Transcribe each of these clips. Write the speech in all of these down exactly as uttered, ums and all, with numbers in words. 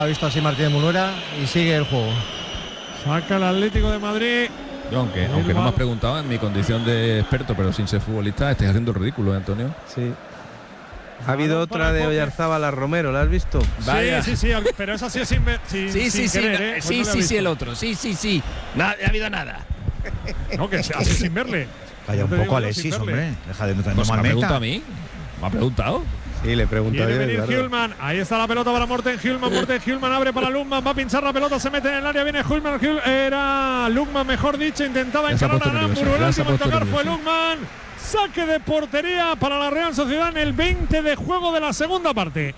Ha visto así Martínez Munuera y sigue el juego. Saca el Atlético de Madrid. Yo, aunque, aunque no me has preguntado en mi condición de experto, pero sin ser futbolista, estoy haciendo el ridículo, ¿eh, Antonio? Sí. Ha habido otra de Oyarzábal a Romero, ¿la has visto? Vaya. Sí, sí, sí, pero esa sí es sin, sin, sí, sí, sin sí, querer, no, ¿eh? Pues sí, no sí, sí, el otro. Sí, sí, sí. No ha habido nada. No, que sea así sin verle. Calla un No te poco, digo yo, Alexis, sin verle. hombre. Deja de no Pues me ha malmeta. preguntado a mí. ¿Me ha preguntado? Sí, le pregunto Quiere yo. venir Eduardo. Hjulman. Ahí está la pelota para Morten Hjulman. Morten Hjulman abre para Lundman. Va a pinchar la pelota. Se mete en el área. Viene Hjulman. Hjul- Era Lundman, mejor dicho. Intentaba Ya se ha encarar a puesto nervioso, Aramburu. El ya se ha último en puesto tocar fue nervioso. Lundman. Saque de portería para la Real Sociedad en el veinte de juego de la segunda parte.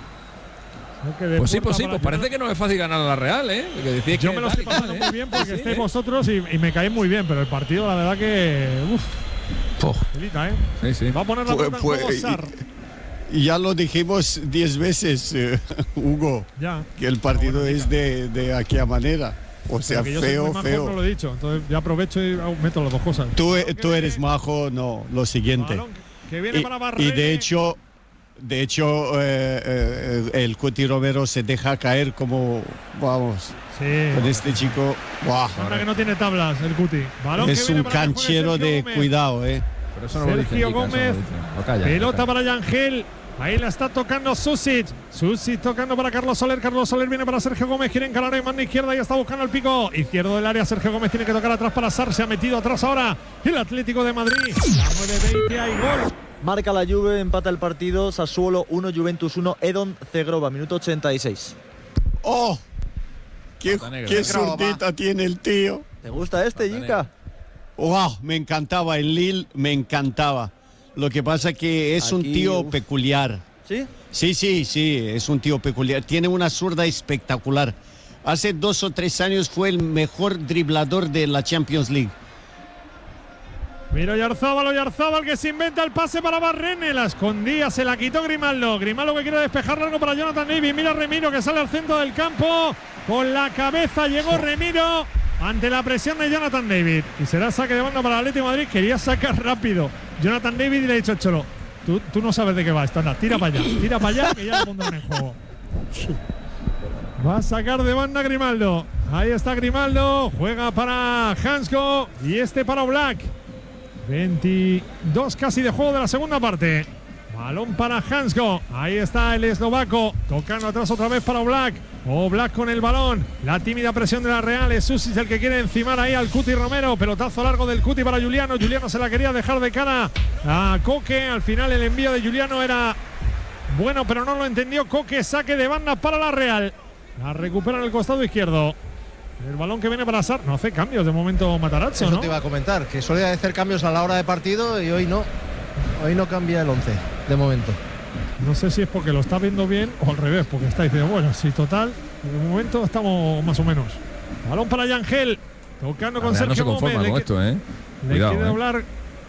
Saque de Pues sí, puerta pues sí, para pues parece que no es fácil ganar a la Real, ¿eh? Que decís Yo que me lo tal estoy y tal, pasando ¿eh? muy bien porque Sí, estéis ¿eh? vosotros y, y me caéis muy bien, pero el partido, la verdad que. Uf. Oh. Delita, ¿eh? Sí, sí. Va a poner la Fue- pelota en fue- juego Sarr. Y ya lo dijimos diez veces, eh, Hugo, Ya. que el partido es de, de aquella manera. O sea, Pero que yo soy muy feo, majo, feo. no lo he dicho. Entonces ya aprovecho y hago- meto las dos cosas. Tú, Balón que tú eres viene- majo, no, lo siguiente. balón que viene Y, para y Barrene. de hecho, de hecho eh, eh, el Cuti Romero se deja caer como, vamos, Sí. con este chico. ¡Buah! Anda que no tiene tablas el Cuti. Balón Es que viene un para que juegue canchero Sergio de Gómez. cuidado, ¿eh? Pero eso no lo dicen, Sergio Kika, eso no lo Gómez. dicen. No, calla, Pelota calla. para Yangel. Ahí la está tocando Susic. Susic tocando para Carlos Soler. Carlos Soler viene para Sergio Gómez. Quiere encarar en mano izquierda y está buscando el pico izquierdo del área. Sergio Gómez tiene que tocar atrás para Sarr. Se ha metido atrás ahora el Atlético de Madrid. La nueve veinte hay gol. Marca la Juve, empata el partido. Sassuolo uno, Juventus uno. Edon Zegrova, minuto ochenta y seis. ¡Oh! ¡Qué, Pata negra. qué zurdita tiene el tío! ¿Te gusta este, Pata Yika? ¡Wow! Me encantaba, el Lille me encantaba. Lo que pasa que es un Aquí, tío uf. peculiar. ¿Sí? Sí, sí, sí, es un tío peculiar. Tiene una zurda espectacular. Hace dos o tres años fue el mejor driblador de la Champions League. Mira Oyarzábal, Oyarzábal que se inventa el pase para Barrene. La escondía, se la quitó Grimaldo. Grimaldo que quiere despejar largo para Jonathan David. Mira Remiro que sale al centro del campo. Con la cabeza llegó Remiro ante la presión de Jonathan David. Y será saque de banda para el Atlético de Madrid. Quería sacar rápido Jonathan David y le ha dicho Cholo, tú, tú no sabes de qué va esto. Anda, tira para allá, tira para allá que ya lo pondrán en juego. Va a sacar de banda Grimaldo. Ahí está Grimaldo. Juega para Hansko y este para Oblak. veintidós casi de juego de la segunda parte. Balón para Hansko. Ahí está el eslovaco. Tocando atrás otra vez para Oblak. Oblak con el balón. La tímida presión de la Real. Es Susic el que quiere encimar ahí al Cuti Romero. Pelotazo largo del Cuti para Juliano. Juliano se la quería dejar de cara a Coque. Al final el envío de Juliano era bueno, pero no lo entendió Coque. Saque de banda para la Real. La recupera en el costado izquierdo. El balón que viene para Sarr. No hace cambios de momento Matarazzo, Eso ¿no? te iba a comentar, que suele hacer cambios a la hora de partido y hoy no. Hoy no cambia el once, de momento. No sé si es porque lo está viendo bien o al revés, porque está diciendo, bueno, sí, total, de momento estamos más o menos. Balón para Yangel, tocando La con Real no Sergio se conforma Gómez. con Le, esto, ¿eh? le Cuidado, quiere ¿eh? hablar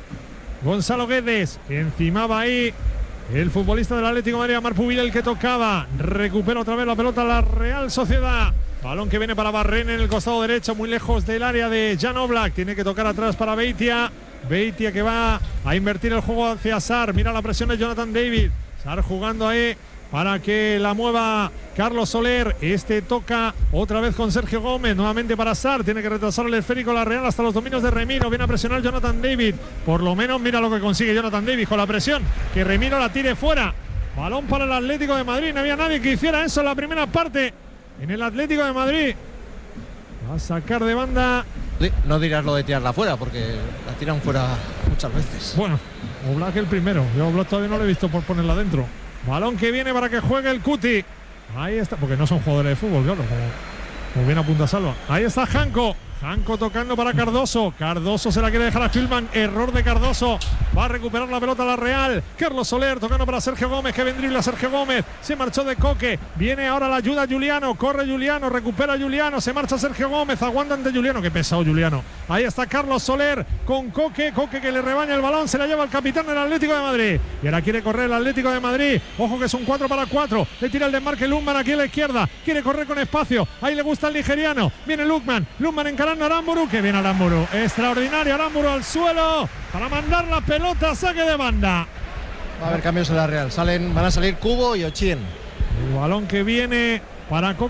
Gonzalo Guedes, que encimaba ahí el futbolista del Atlético de Madrid, Marpubil, el que tocaba. Recupera otra vez la pelota la Real Sociedad. Balón que viene para Barrene en el costado derecho, muy lejos del área de Jan Oblak. Tiene que tocar atrás para Beitia. Beitia que va a invertir el juego hacia Sarr. Mira la presión de Jonathan David. Sarr jugando ahí para que la mueva Carlos Soler. Este toca otra vez con Sergio Gómez. Nuevamente para Sarr. Tiene que retrasar el esférico la Real hasta los dominios de Remiro. Viene a presionar Jonathan David. Por lo menos mira lo que consigue Jonathan David con la presión. Que Remiro la tire fuera. Balón para el Atlético de Madrid. No había nadie que hiciera eso en la primera parte. En el Atlético de Madrid. Va a sacar de banda. No dirás lo de tirarla fuera, porque la tiran fuera muchas veces. Bueno, Oblak el primero. Yo a Oblak todavía no lo he visto por ponerla dentro. Balón que viene para que juegue el Cuti. Ahí está, porque no son jugadores de fútbol, claro, como, como bien apunta Salva. Ahí está Janko. Janko tocando para Cardoso. Cardoso se la quiere dejar a Hjulman. Error de Cardoso. Va a recuperar la pelota la Real. Carlos Soler tocando para Sergio Gómez. Que vendría a Sergio Gómez. Se marchó de Coque. Viene ahora la ayuda Juliano. Corre Juliano. Recupera Juliano. Se marcha Sergio Gómez. Aguanta ante Juliano. Qué pesado Juliano. Ahí está Carlos Soler con Coque. Coque que le rebaña el balón. Se la lleva el capitán del Atlético de Madrid. Y ahora quiere correr el Atlético de Madrid. Ojo que es un cuatro para cuatro. Le tira el desmarque Lundman aquí a la izquierda. Quiere correr con espacio. Ahí le gusta el nigeriano. Viene Lundman. Lundman encarando a Aramburu. Que viene Aramburu. Extraordinario Aramburu al suelo para mandar la pelota. Saque de banda. Va a haber cambios en la Real. Salen, van a salir Cubo y Ochien. El balón que viene para Coque.